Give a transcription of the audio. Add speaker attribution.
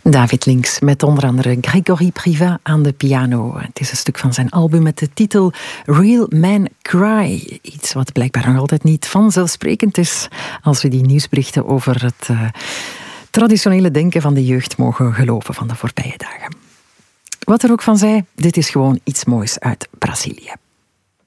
Speaker 1: David Links met onder andere Grégory Privat aan de piano. Het is een stuk van zijn album met de titel Real Man Cry. Iets wat blijkbaar nog altijd niet vanzelfsprekend is als we die nieuwsberichten over het traditionele denken van de jeugd mogen geloven van de voorbije dagen. Wat er ook van zij, dit is gewoon iets moois uit Brazilië.